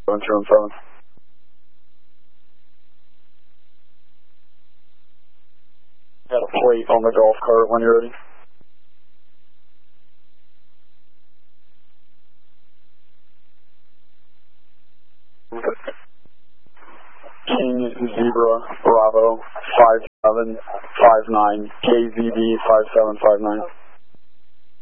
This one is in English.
217. Got a plate on the golf cart when you're ready. King Zebra Bravo 5759 KZB 5759.